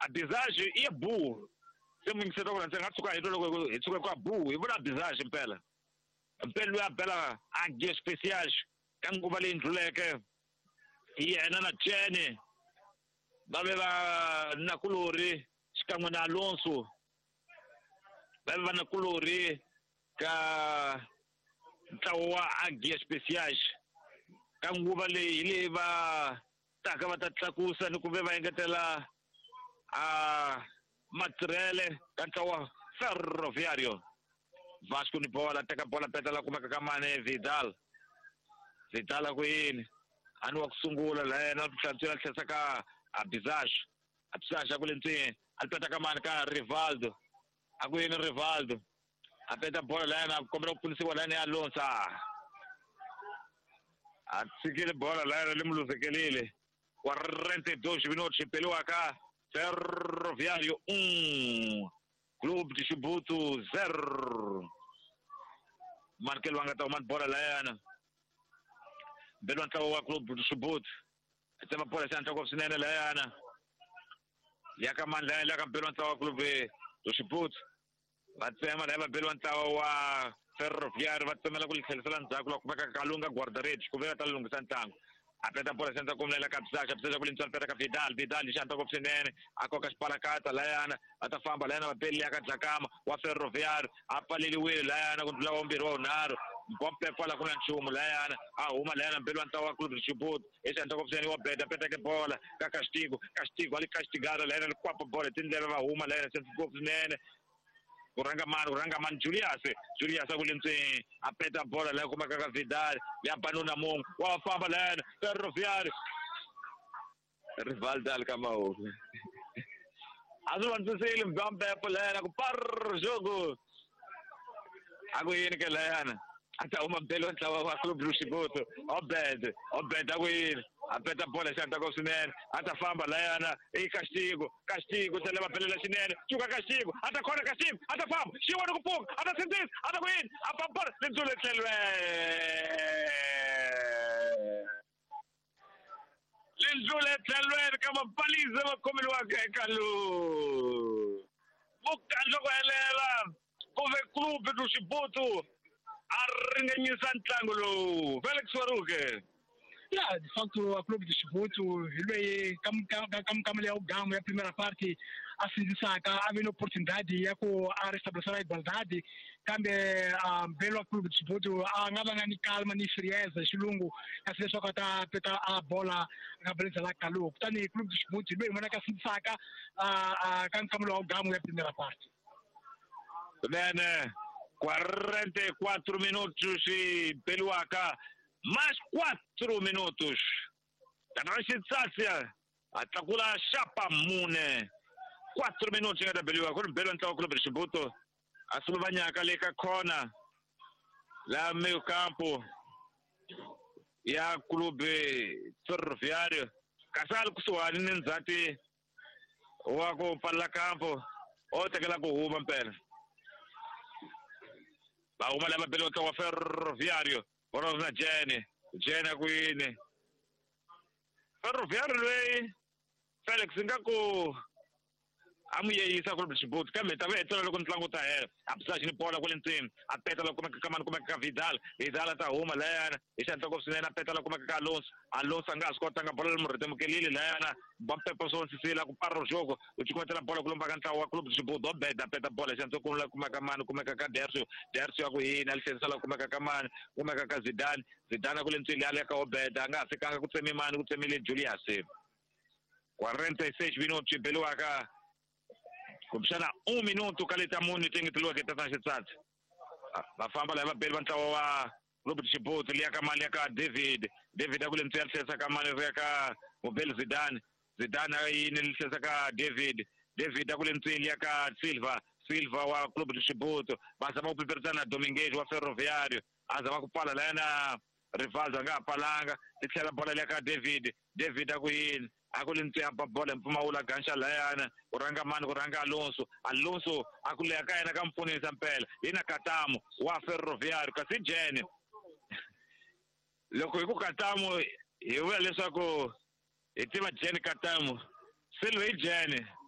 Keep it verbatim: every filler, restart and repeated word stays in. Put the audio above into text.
a visagem e a burro. Se me disser agora, se a loko hi suka kwa burro, i vula visagem mpela. Mpela ya bela agi especiais, kan nguva leyi ndluleke, yena na Jenny, va ve va na kulori, xikan'we na Alonso, va ve va na kulori ka ntlawa wa agi especiais, ka nguva leyi hi leyi va taka va ta tlakusa ni ku ve va engetela a matirhele ka ntlawa Ferroviario. Vasco ni bola, teka bola petala kumeka ka Mane Vidal. Vidal a ku yini? Ani wa ku sungula la yena ku hlantswela tlhesa ka Abizaj. Abizaj a ku le ntsini, a peta ka Mane ka Rivaldo. A ku yini Rivaldo? A peta bola la yena, kombela ku pfunisiwa la yena ya Alonso. A tshikile bola la yena le muluzekelile. quaranta e dois minutos pelo acá. Ferroviário um. Clube de Chibuto zero. Marquelo Angata uma bola lá yana. Belo antawa Clube de Chibuto. Tema bola santa com sinene lá yana. Yaka man lá yaka belo antawa Clube de Chibuto. Batema leva belo antawa Ferroviário, batema la kuli selselan zakula kubaka kalunga guardaredes, kubeka talunga santango. Apeta por senta como nela capsa, capsa com linton peta Vidal, Vidal janta com sinene, a coca espalacata laiana, atafamba laiana babelia katakama, wa Ferroviário, apalili wili laiana kunla ombiro naro, bompe pala kuna chumu laiana, a uma laiana pelo antawa clube de Chibuto, esse anta com sinene wa beta peta que bola, ka castigo, castigo ali castigado laiana no quatro bola, tindeva uma laiana senta com sinene. Urangaman, Urangaman Julius, Julius Williamson, apeta bola lá como a Vidal, e a Panuna Mong, o Famba Lan, Ferroviário, Rivaldo Alcamau. Azul antes ele gambe polera com par jogo. Aguinha que lana. Até uma belo estava o clube do Chibuto, Obed, Obed Aguinha. Apeta bola santa com sinene, ata famba laiana, e castigo, castigo, se leva pela sinene, chuca castigo, ata corre castigo, ata famba, chiwa no pouco, ata sentis, ata win, a pampar, dentro do telwe. Dentro do telwe, kama paliza como ele vai calu. Bukan jogo ela, come clube do Chibuto, arrinha Santangulo, Felix Faruque. Yeah, de facto, a clube de Chibuto, ele é o gama, é a primeira parte, assim, de saca, havendo oportunidade, e com a restabelecer a igualdade, também a belo clube de Chibuto, a ngaba ni calma, ni frieza, chilungo, a seleção que está a bola, a beleza lá, calor. Portanto, o clube de Chibuto, ele é assim, de saca, a câmara o gama, é a primeira parte. Bene, quarenta e quatro minutos e pelo acá. Mais quatro minutos. Transitácia. Atakula chapa mune. Quatro minutos da Belua. Quando Belo entrou o clube de Chibuto. A Slovenia caleka kona. Lá meio campo. E a clube Ferroviário. Casal kusuani nenzati. Wako pala campo. Outra que lá com o Mampera. Ba uma leva Belo entrou o Ferroviário. Ora na Jenny, Jenny a Queen. Ferroviário lei, Felix Ngaku. Amuye isa clube de Chibuto, kame também é todo o contrato tá é. A passagem de bola com ele tem, a peta lá como que camano como que Vidal, Vidal tá uma lana, e já tá com a peta lá como que Alonso, Alonso angas corta a bola no ritmo que ele lana, bom tempo só se lá com para o jogo, o time entra na bola com para cantar o clube de Chibuto, bem da peta bola, já tô com lá como que camano como que Dercio, Dercio a Guina, ele fez lá como que camano, como que Zidane, Zidane com ele tem ali com o Beda, anga fica com o semi mano, com o semi Julius. quarenta e seis minutos pelo acá. Kumshana um minuto kalita muni tingi tulua kita tanshitsat. Bafamba leva belo antawa clube de Chibuto liaka mali ka David. David akule mtsi alsesa ka mali ka Mobile Zidane. Zidane ayini alsesa ka David. David akule mtsi liaka Silva. Silva wa clube de Chibuto. Basama upiperzana Dominguez wa Ferroviário. Azama kupala lana Rivaldo nga palanga. Tikhala bola liaka David. David akuyini. Akulinti apa bola mpuma ula gansha layana uranga mani uranga Alonso Alonso akule akaya na kampuni sampela ina Katamu wa Ferroviário kasi Jenny loko iku Katamu yewe lesako itima Jenny Katamu Silva Jenny